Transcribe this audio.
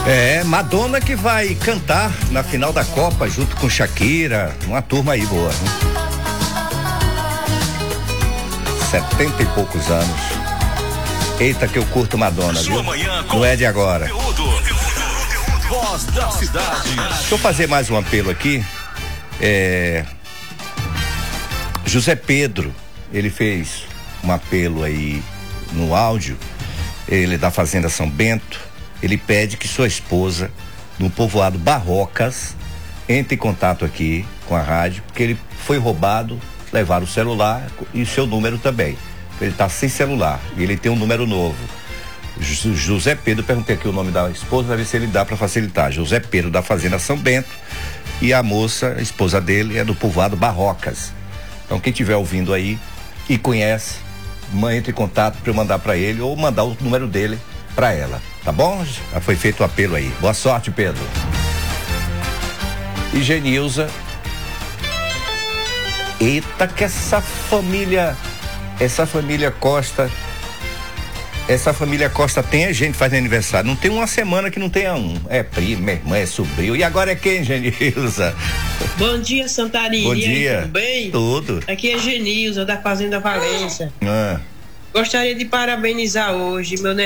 Madonna que vai cantar na final da Copa junto com Shakira, uma turma aí boa, né? 70 e poucos anos. Eita que eu curto Madonna, viu? Não é de agora. Voz da cidade. Deixa eu fazer mais um apelo aqui. José Pedro, ele fez um apelo aí no áudio, ele é da Fazenda São Bento. Ele pede que sua esposa, no povoado Barrocas, entre em contato aqui com a rádio, porque ele foi roubado, levaram o celular e o seu número também. Ele está sem celular e ele tem um número novo. José Pedro, perguntei aqui o nome da esposa, vai ver se ele dá para facilitar. José Pedro da Fazenda São Bento, e a moça, a esposa dele, é do povoado Barrocas. Então quem estiver ouvindo aí e conhece, entre em contato para eu mandar para ele ou mandar o número dele para ela, tá bom? Já foi feito o apelo aí. Boa sorte, Pedro. E Genilza, eita que essa família Costa tem gente fazendo aniversário. Não tem uma semana que não tenha um. É primo, é irmã, é sobrinho. E agora é quem, Genilza? Bom dia, Santarém. Bom dia. Tudo bem? Tudo. Aqui é Genilza, da Fazenda Valência. Gostaria de parabenizar hoje meu